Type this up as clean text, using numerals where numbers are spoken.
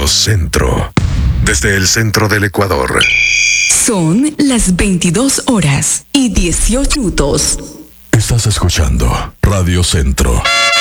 Radio Centro. Desde el centro del Ecuador. Son las 22:18 minutos. Estás escuchando Radio Centro.